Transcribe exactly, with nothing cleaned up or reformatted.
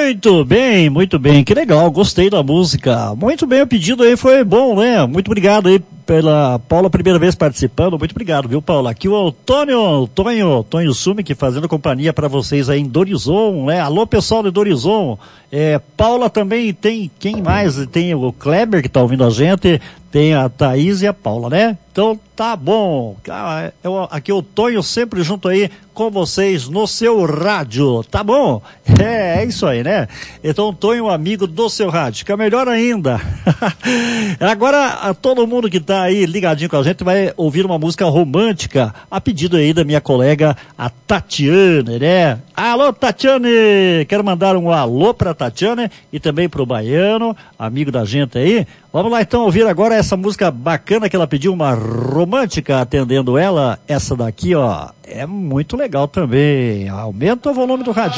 Muito bem, muito bem, que legal, gostei da música. Muito bem, o pedido aí foi bom, né? Muito obrigado aí pela Paula, primeira vez participando, muito obrigado, viu, Paula? Aqui o Antônio, Tonho, Tonho Sumic fazendo companhia para vocês aí em Dorizon, né? Alô, pessoal de Dorizon. É, Paula também tem, quem mais? Tem o Kleber que tá ouvindo a gente, tem a Thaís e a Paula, né? Então tá bom. Eu, aqui o Tonho sempre junto aí com vocês no seu rádio, tá bom? É, é isso aí, né? Então o Tonho, amigo do seu rádio, fica melhor ainda. Agora, a todo mundo que tá aí ligadinho com a gente vai ouvir uma música romântica, a pedido aí da minha colega, a Tatiane, né? Alô, Tatiane! Quero mandar um alô pra Tatiane e também pro Baiano, amigo da gente aí. Vamos lá então ouvir agora essa música bacana que ela pediu, uma romântica, atendendo ela. Essa daqui, ó, é muito legal também. Aumenta o volume do rádio.